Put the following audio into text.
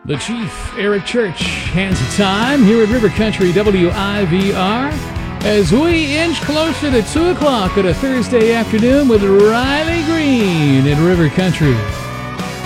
The Chief, Eric Church, hands of time here at River Country WIVR as we inch closer to 2 o'clock on a Thursday afternoon with Riley Green in River Country.